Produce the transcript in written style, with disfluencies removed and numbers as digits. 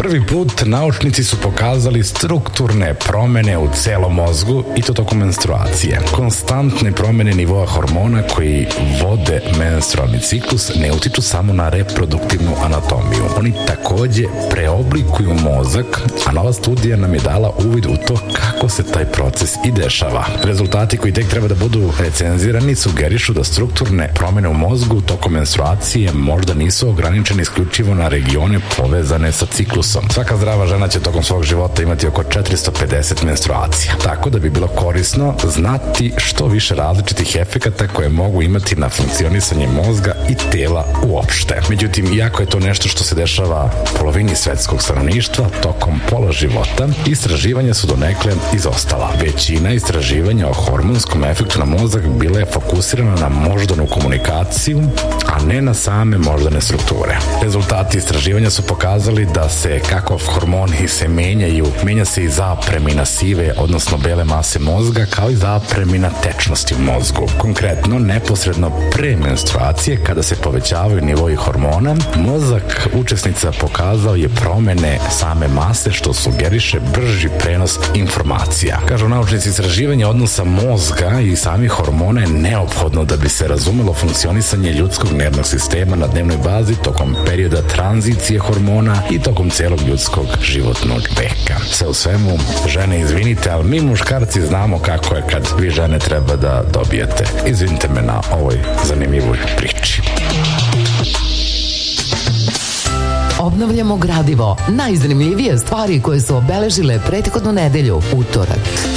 Prvi put naučnici su pokazali strukturne promene u celom mozgu i to tokom menstruacije. Konstantne promene nivoa hormona koji vode menstrualni ciklus ne utiču samo na reproduktivnu anatomiju. Oni takođe preoblikuju mozak, a nova studija nam je dala uvid u to kako se taj proces i dešava. Rezultati koji tek treba da budu recenzirani sugerišu da strukturne promene u mozgu tokom menstruacije možda nisu ograničene isključivo na regione povezane sa ciklusom. Svaka zdrava žena će tokom svog života imati oko 450 menstruacija. Tako da bi bilo korisno znati što više različitih efekata koje mogu imati na funkcionisanje mozga i tela uopšte. Međutim, iako je to nešto što se dešava polovini svetskog stanovništva tokom pola života, istraživanja su donekle izostala. Većina istraživanja o hormonskom efektu na mozak bila je fokusirana na moždanu komunikaciju, a ne na same moždane strukture. Rezultati istraživanja su pokazali da se kako hormoni se menja se i zapremina sive, odnosno bele mase mozga, kao i zapremina tečnosti u mozgu. Konkretno, neposredno pre menstruacije, kada se povećavaju nivoi hormona, mozak učesnica pokazao je promene same mase, što sugeriše brži prenos informacija. Kažu naučnici, istraživanje odnosa mozga i samih hormona je neophodno da bi se razumelo funkcionisanje ljudskog nervnog sistema na dnevnoj bazi tokom perioda tranzicije hormona i tokom celog ljudskog životnog veka. Sve u svemu, žene, izvinite, ali mi muškarci znamo kako je kad vi žene treba da dobijete. Izvinite me na ovoj zanimljivoj priči. Obnavljamo gradivo. Najzanimljivije stvari koje su obeležile prethodnu nedelju, utorak.